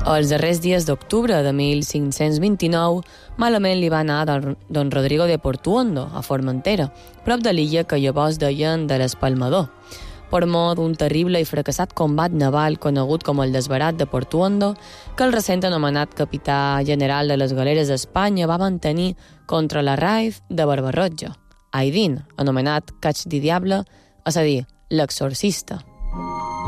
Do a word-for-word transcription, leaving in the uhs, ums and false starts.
Els darrers dies d'octubre de mil cinc-cents vint-i-nou malament li va anar don, don Rodrigo de Portuondo, a Formentera, prop de l'illa que llavors deien de l'Espalmador. Per mor d'un terrible i fracassat combat naval conegut com el Desbarat de Portuondo, que el recent anomenat capità general de les galeres d'Espanya va mantenir contra la Raid de Barbarroja, Aidin, anomenat Caig di Diable, és a dir, l'exorcista.